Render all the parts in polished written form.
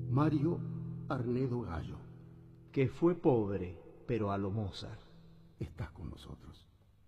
Mario Arnedo Gallo. Que fue pobre, pero a lo Mozart. Estás con nosotros.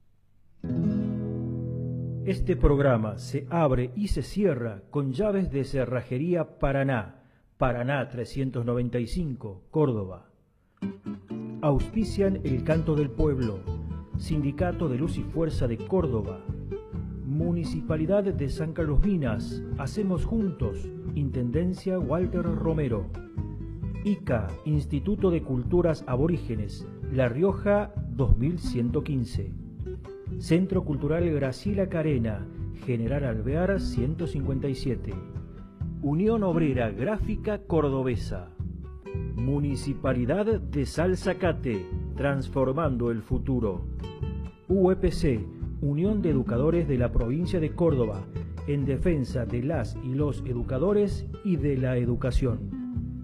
Este programa se abre y se cierra con llaves de Cerrajería Paraná, Paraná 395, Córdoba. Auspician El Canto del Pueblo, Sindicato de Luz y Fuerza de Córdoba, Municipalidad de San Carlos Minas, Hacemos Juntos, Intendencia Walter Romero, ICA, Instituto de Culturas Aborígenes, La Rioja 2115, Centro Cultural Graciela Carena, General Alvear 157, Unión Obrera Gráfica Cordobesa, Municipalidad de Salzacate, transformando el futuro, UEPC, Unión de Educadores de la Provincia de Córdoba, en defensa de las y los educadores y de la educación.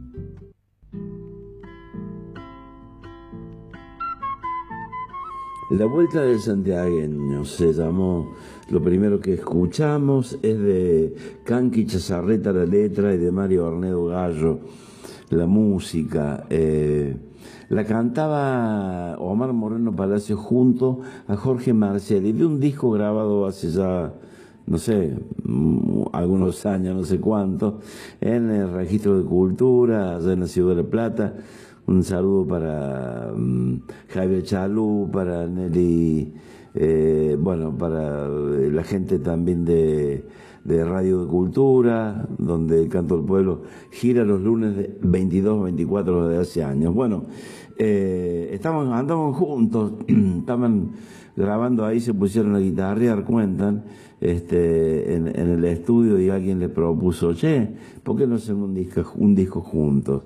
La Vuelta del Santiagueño se llamó. Lo primero que escuchamos es de Canqui Chazarreta la letra y de Mario Arnedo Gallo la música. La cantaba Omar Moreno Palacio junto a Jorge Marcelli de un disco grabado hace ya, no sé, algunos años, no sé cuántos, en el Registro de Cultura, allá en la Ciudad de La Plata. Un saludo para Javier Chalú, para Nelly, para la gente también de Radio de Cultura, donde el Canto del Pueblo gira los lunes de 22 a 24 de hace años. Bueno, andamos juntos, estaban grabando ahí, se pusieron a guitarrear, cuentan, en el estudio, y alguien les propuso, che, ¿por qué no hacen un disco juntos?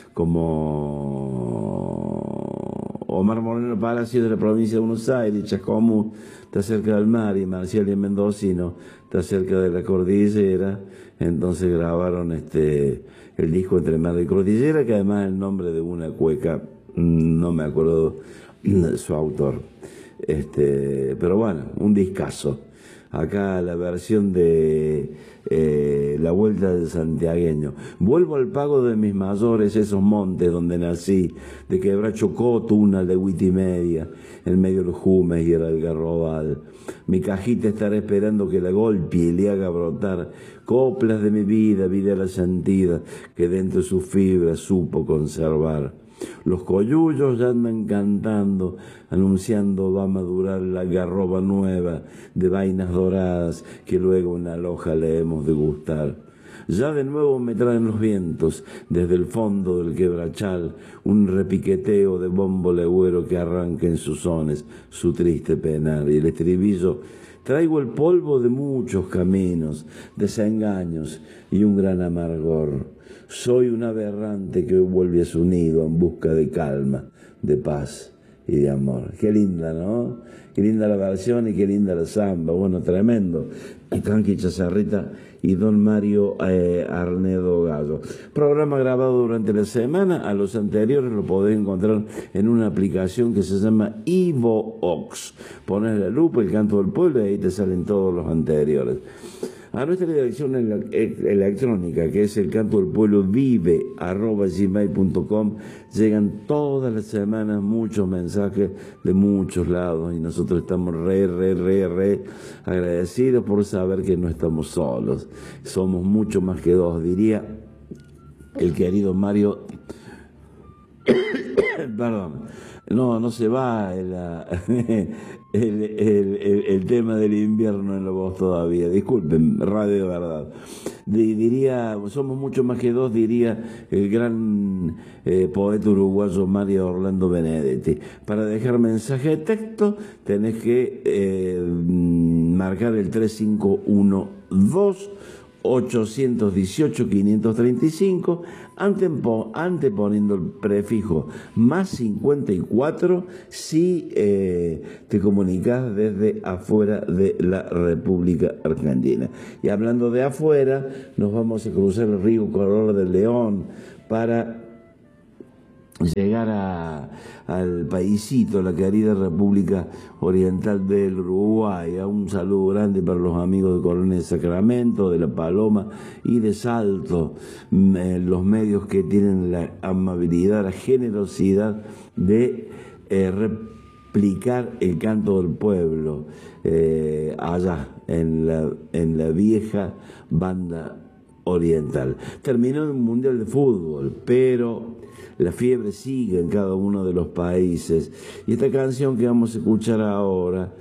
Como Omar Moreno Palacio de la provincia de Buenos Aires, Chascomús está cerca del mar, y Marcial y Mendocino está cerca de la cordillera, entonces grabaron el disco Entre Mar y Cordillera, que además es el nombre de una cueca, no me acuerdo su autor, pero bueno, un discazo. Acá la versión de La Vuelta del Santiagueño. Vuelvo al pago de mis mayores, esos montes donde nací, de Quebracho Tuna, de Huitimedia, en medio de los Jumes y el Algarrobal. Mi cajita estará esperando que la golpee y le haga brotar coplas de mi vida, vida la sentida, que dentro de sus fibras supo conservar. Los coyullos ya andan cantando, anunciando va a madurar la garroba nueva de vainas doradas que luego en la loja le hemos de gustar. Ya de nuevo me traen los vientos desde el fondo del quebrachal, un repiqueteo de bombo legüero que arranca en sus sones su triste penar, y el estribillo: traigo el polvo de muchos caminos, desengaños y un gran amargor. Soy un aberrante que vuelve a su nido en busca de calma, de paz y de amor. Qué linda, ¿no? Qué linda la versión y qué linda la samba. Bueno, tremendo. Canqui Chazarreta y don Mario Arnedo Gallo. Programa grabado durante la semana. A los anteriores lo podés encontrar en una aplicación que se llama iVoox. Pones la lupa, El Canto del Pueblo, y ahí te salen todos los anteriores. A nuestra dirección electrónica, que es elcantodelpueblovive@gmail.com, llegan todas las semanas muchos mensajes de muchos lados, y nosotros estamos re agradecidos por saber que no estamos solos. Somos mucho más que dos, diría el querido Mario. Perdón, no se va el tema del invierno en la voz todavía. Disculpen, radio de verdad. Diría, somos mucho más que dos, diría el gran poeta uruguayo Mario Orlando Benedetti. Para dejar mensaje de texto tenés que marcar el 3512 818-535, anteponiendo el prefijo más 54 si te comunicas desde afuera de la República Argentina. Y hablando de afuera, nos vamos a cruzar el río Color del León para llegar al paisito, la querida República Oriental del Uruguay. Un saludo grande para los amigos de Coronel Sacramento, de La Paloma y de Salto, los medios que tienen la amabilidad, la generosidad de replicar el canto del pueblo allá en la vieja banda oriental. Terminó el Mundial de Fútbol, pero la fiebre sigue en cada uno de los países. Y esta canción que vamos a escuchar ahora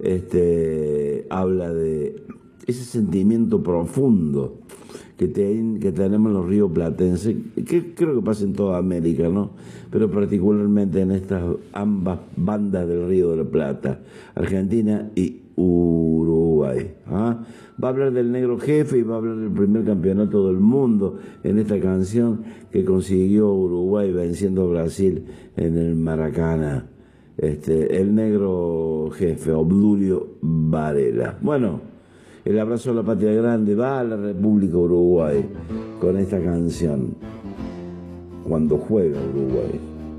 habla de ese sentimiento profundo que tenemos los rioplatenses, que creo que pasa en toda América, ¿no? Pero particularmente en estas ambas bandas del Río de la Plata, Argentina y Uruguay. ¿Ah? Va a hablar del Negro Jefe y va a hablar del primer campeonato del mundo en esta canción que consiguió Uruguay venciendo a Brasil en el Maracaná. El Negro Jefe, Obdulio Varela. Bueno, el abrazo a la patria grande va a la República Uruguay con esta canción, Cuando juega Uruguay.